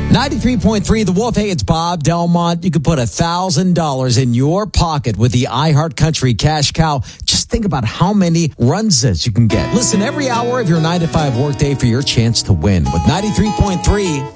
93.3 The Wolf. Hey, it's Bob Delmont. You could put $1,000 in your pocket with the iHeart Country Cash Cow. Just think about how many runs this you can get. Listen every hour of your 9 to 5 workday for your chance to win with 93.3